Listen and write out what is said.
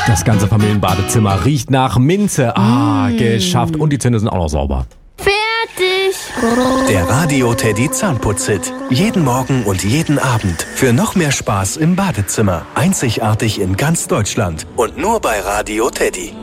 Das ganze Familienbadezimmer riecht nach Minze. Geschafft. Und die Zähne sind auch noch sauber. Fertig. Der Radio Teddy Zahnputzhit. Jeden Morgen und jeden Abend. Für noch mehr Spaß im Badezimmer. Einzigartig in ganz Deutschland. Und nur bei Radio Teddy.